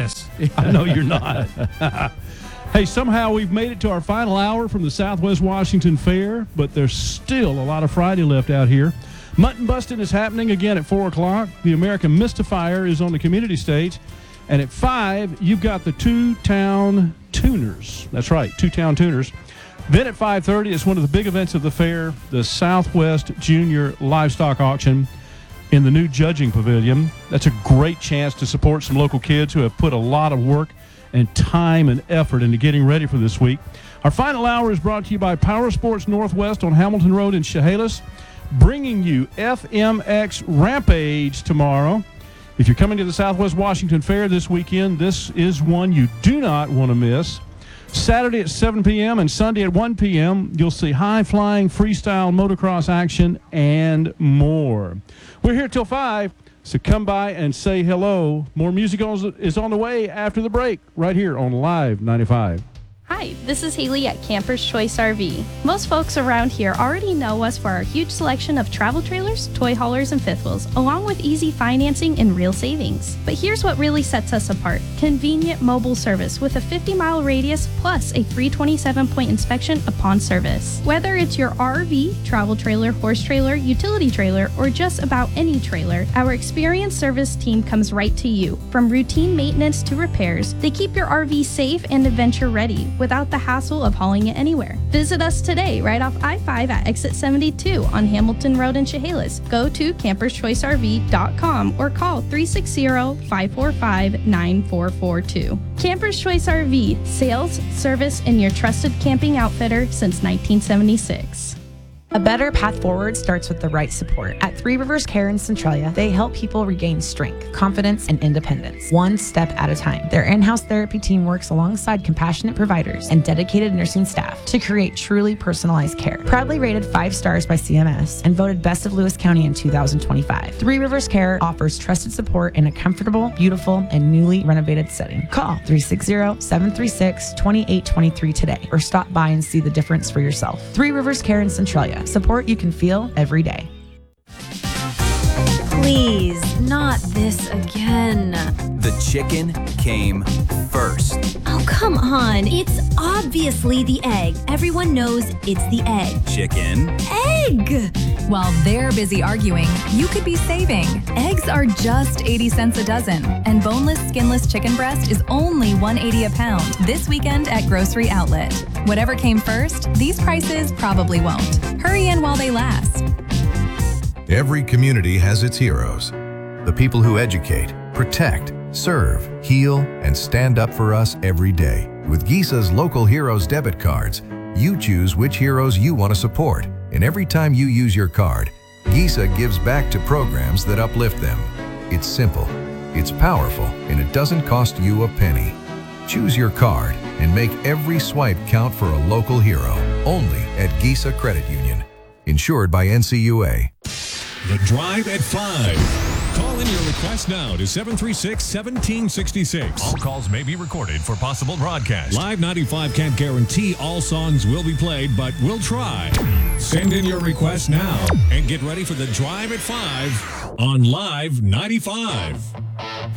this. I know you're not. Hey, somehow we've made it to our final hour from the Southwest Washington Fair, but there's still a lot of Friday left out here. Mutton Busting is happening again at 4 o'clock. The American Mystifier is on the community stage. And at 5, you've got the Two-Town Tuners. That's right, Two-Town Tuners. Then at 5:30, it's one of the big events of the fair, the Southwest Junior Livestock Auction in the new Judging Pavilion. That's a great chance to support some local kids who have put a lot of work and time and effort into getting ready for this week. Our final hour is brought to you by Power Sports Northwest on Hamilton Road in Chehalis, bringing you FMX Rampage tomorrow. If you're coming to the Southwest Washington Fair this weekend, this is one you do not want to miss. Saturday at 7 p.m. and Sunday at 1 p.m., you'll see high-flying freestyle motocross action and more. We're here till 5, so come by and say hello. More music is on the way after the break, right here on Live 95. Hi, this is Haley at Camper's Choice RV. Most folks around here already know us for our huge selection of travel trailers, toy haulers, and fifth wheels, along with easy financing and real savings. But here's what really sets us apart. Convenient mobile service with a 50-mile radius plus a free 27-point inspection upon service. Whether it's your RV, travel trailer, horse trailer, utility trailer, or just about any trailer, our experienced service team comes right to you. From routine maintenance to repairs, they keep your RV safe and adventure ready, without the hassle of hauling it anywhere. Visit us today right off I-5 at exit 72 on Hamilton Road in Chehalis. Go to camperschoicerv.com or call 360-545-9442. Campers Choice RV, sales, service, and your trusted camping outfitter since 1976. A better path forward starts with the right support. At Three Rivers Care in Centralia, they help people regain strength, confidence, and independence, one step at a time. Their in-house therapy team works alongside compassionate providers and dedicated nursing staff to create truly personalized care. Proudly rated 5 stars by CMS and voted Best of Lewis County in 2025, Three Rivers Care offers trusted support in a comfortable, beautiful, and newly renovated setting. Call 360-736-2823 today or stop by and see the difference for yourself. Three Rivers Care in Centralia. Support you can feel every day. Please, not this again. The chicken came first. Oh, come on. It's obviously the egg. Everyone knows it's the egg. Chicken. Egg! While they're busy arguing, you could be saving. Eggs are just 80 cents a dozen, and boneless, skinless chicken breast is only $1.80 a pound this weekend at Grocery Outlet. Whatever came first, these prices probably won't. Hurry in while they last. Every community has its heroes. The people who educate, protect, serve, heal, and stand up for us every day. With Gisa's Local Heroes debit cards, you choose which heroes you want to support. And every time you use your card, Gisa gives back to programs that uplift them. It's simple, it's powerful, and it doesn't cost you a penny. Choose your card and make every swipe count for a local hero. Only at Gisa Credit Union. Insured by NCUA. The Drive at 5. Call in your request now to 736-1766. All calls may be recorded for possible broadcast. Live 95 can't guarantee all songs will be played, but we'll try. Send in your request now and get ready for the Drive at 5 on Live 95.